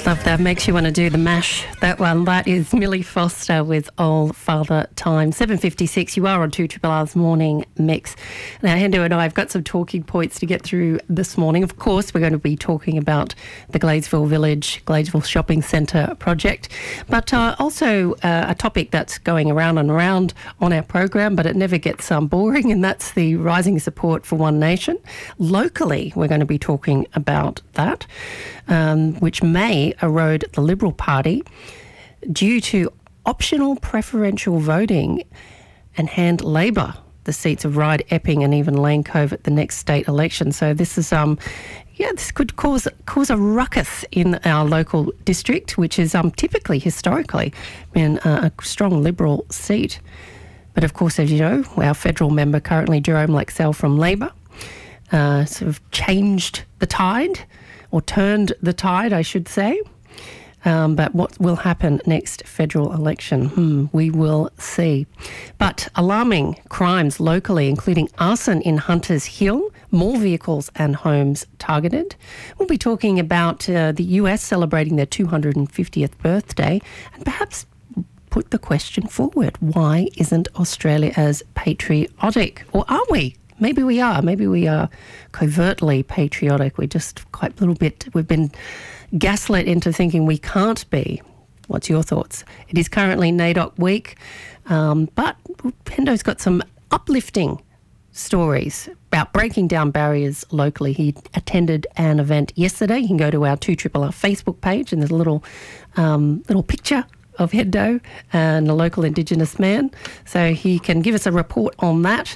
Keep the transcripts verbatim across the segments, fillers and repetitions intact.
Love that. Makes you want to do the mash, that one. That is Millie Foster with Old Father Time. seven fifty-six, you are on two R R's Morning Mix. Now, Hendo and I have got some talking points to get through this morning. Of course, we're going to be talking about the Gladesville Village, Gladesville Shopping Centre project, but uh, also uh, a topic that's going around and around on our program, but it never gets um, boring, and that's the rising support for One Nation. Locally, we're going to be talking about that, um, which may erode the Liberal Party due to optional preferential voting and hand Labor the seats of Ryde, Epping and even Lane Cove at the next state election. So this is, um, yeah, this could cause cause a ruckus in our local district, which is um, typically, historically, been a, a strong Liberal seat. But of course, as you know, our federal member currently, Jerome Laxell from Labor, uh, sort of changed the tide, or turned the tide, I should say. Um, but what will happen next federal election? Hmm, we will see. But alarming crimes locally, including arson in Hunters Hill, more vehicles and homes targeted. We'll be talking about uh, the U S celebrating their two hundred fiftieth birthday, and perhaps put the question forward, why isn't Australia as patriotic? Or are we? Maybe we are. Maybe we are covertly patriotic. We're just quite a little bit, we've been gaslit into thinking we can't be. What's your thoughts? It is currently NAIDOC week, um, but Hendo's got some uplifting stories about breaking down barriers locally. He attended an event yesterday. You can go to our two R R Facebook page, and there's a little, um, little picture of Hendo and a local Indigenous man. So he can give us a report on that.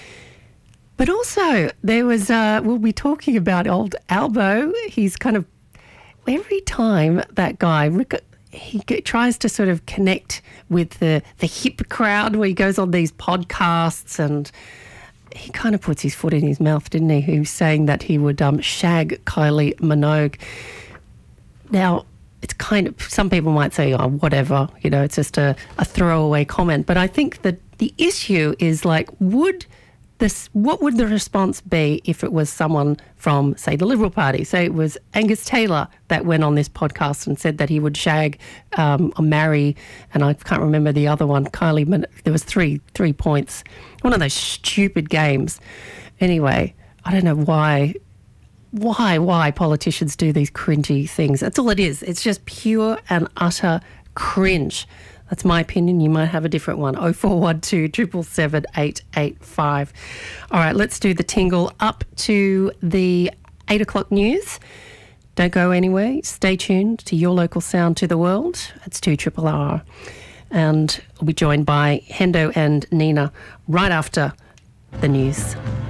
But also, there was, uh, we'll be talking about old Albo. He's kind of, every time that guy, he tries to sort of connect with the, the hip crowd where he goes on these podcasts, and he kind of puts his foot in his mouth, didn't he? He was saying that he would um, shag Kylie Minogue. Now, it's kind of, some people might say, oh, whatever, you know, it's just a, a throwaway comment. But I think that the issue is like, would... This, what would the response be if it was someone from, say, the Liberal Party? Say it was Angus Taylor that went on this podcast and said that he would shag um, or marry, and I can't remember the other one, Kylie, there was three three points. One of those stupid games. Anyway, I don't know why, why, why politicians do these cringy things. That's all it is. It's just pure and utter cringe. That's my opinion. You might have a different one. oh four one two, seven seven seven, eight eight five. All right, let's do the tingle up to the eight o'clock news. Don't go anywhere. Stay tuned to your local sound to the world. It's two R R R. And we'll be joined by Hendo and Nina right after the news.